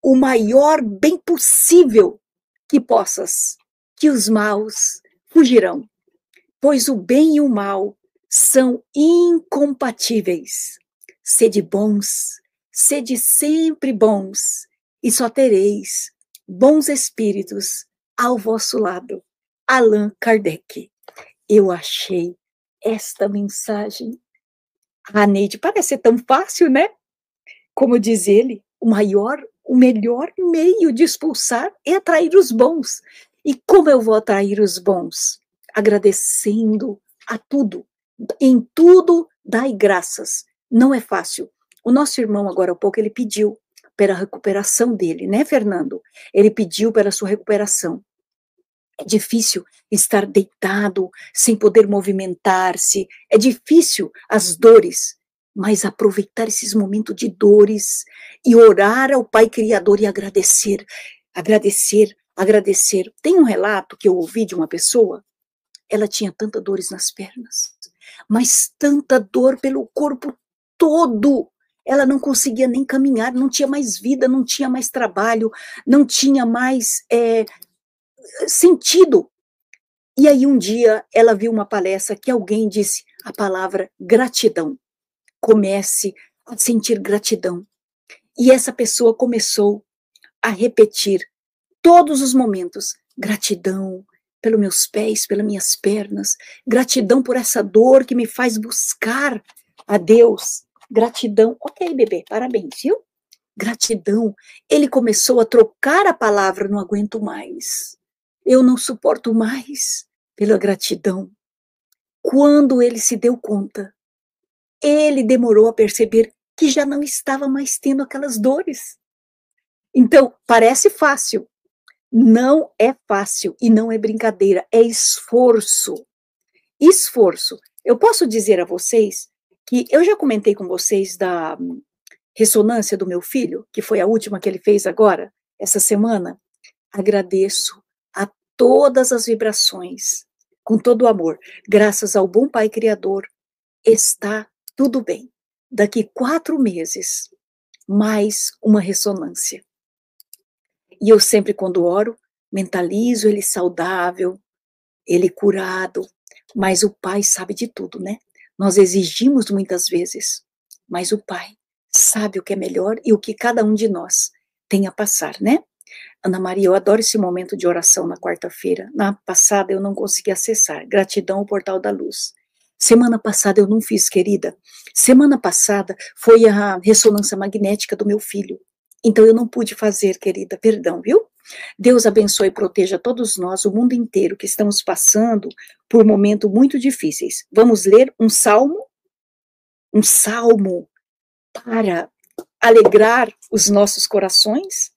o maior bem possível que possas, que os maus fugirão, pois o bem e o mal são incompatíveis. Sede bons, sede sempre bons, e só tereis bons espíritos ao vosso lado. Allan Kardec. Eu achei esta mensagem, Neide, parece ser tão fácil, né? Como diz ele, o melhor meio de expulsar é atrair os bons. E como eu vou atrair os bons? Agradecendo a tudo. Em tudo, dai graças. Não é fácil. O nosso irmão, agora há pouco, ele pediu pela recuperação dele, né, Fernando? Ele pediu pela sua recuperação. É difícil estar deitado, sem poder movimentar-se. É difícil as dores, mas aproveitar esses momentos de dores e orar ao Pai Criador e agradecer, agradecer, agradecer. Tem um relato que eu ouvi de uma pessoa, ela tinha tantas dores nas pernas, mas tanta dor pelo corpo todo. Ela não conseguia nem caminhar, não tinha mais vida, não tinha mais trabalho, não tinha mais sentido. E aí um dia ela viu uma palestra que alguém disse a palavra gratidão. Comece a sentir gratidão. E essa pessoa começou a repetir todos os momentos, gratidão pelos meus pés, pelas minhas pernas, gratidão por essa dor que me faz buscar a Deus, gratidão. Ok, bebê, parabéns, viu? Gratidão. Ele começou a trocar a palavra, não aguento mais. Eu não suporto mais, pela gratidão. Quando ele se deu conta, ele demorou a perceber que já não estava mais tendo aquelas dores. Então, parece fácil. Não é fácil e não é brincadeira, é esforço. Esforço. Eu posso dizer a vocês que eu já comentei com vocês da ressonância do meu filho, que foi a última que ele fez agora, essa semana. Agradeço a todas as vibrações, com todo o amor. Graças ao bom Pai Criador, está tudo bem. Daqui 4 meses, mais uma ressonância. E eu sempre, quando oro, mentalizo ele saudável, ele curado, mas o Pai sabe de tudo, né? Nós exigimos muitas vezes, mas o Pai sabe o que é melhor e o que cada um de nós tem a passar, né? Ana Maria, eu adoro esse momento de oração na quarta-feira. Na passada eu não consegui acessar. Gratidão ao Portal da Luz. Semana passada eu não fiz, querida. Semana passada foi a ressonância magnética do meu filho. Então eu não pude fazer, querida. Perdão, viu? Deus abençoe e proteja todos nós, o mundo inteiro, que estamos passando por momentos muito difíceis. Vamos ler um salmo? Um salmo para alegrar os nossos corações?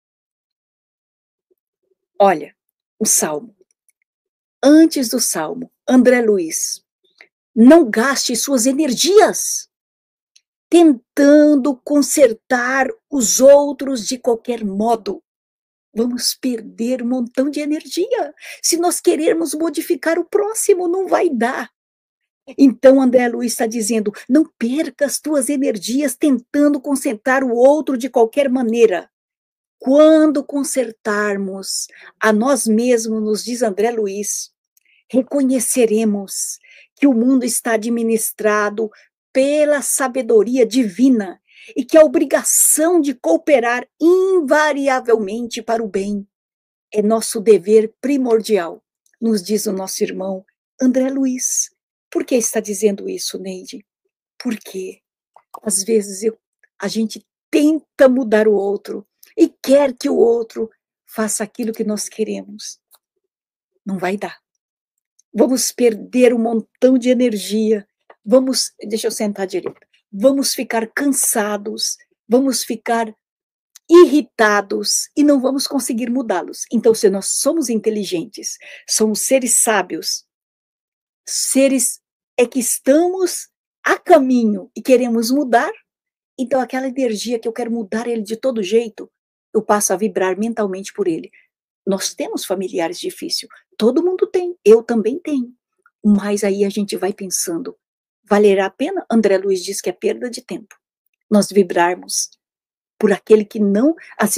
Olha, o salmo. Antes do salmo, André Luiz, não gaste suas energias tentando consertar os outros de qualquer modo. Vamos perder um montão de energia. Se nós querermos modificar o próximo, não vai dar. Então, André Luiz está dizendo, não perca as tuas energias tentando consertar o outro de qualquer maneira. Quando consertarmos a nós mesmos, nos diz André Luiz, reconheceremos que o mundo está administrado pela sabedoria divina e que a obrigação de cooperar invariavelmente para o bem é nosso dever primordial, nos diz o nosso irmão André Luiz. Por que está dizendo isso, Neide? Porque às vezes a gente tenta mudar o outro e quer que o outro faça aquilo que nós queremos. Não vai dar. Vamos perder um montão de energia. Deixa eu sentar direito. Vamos ficar cansados, vamos ficar irritados e não vamos conseguir mudá-los. Então, se nós somos inteligentes, somos seres sábios, seres que estamos a caminho e queremos mudar, então aquela energia que eu quero mudar ele de todo jeito, eu passo a vibrar mentalmente por ele. Nós temos familiares difíceis, todo mundo tem, eu também tenho, mas aí a gente vai pensando, valerá a pena? André Luiz diz que é perda de tempo, nós vibrarmos por aquele que não, assim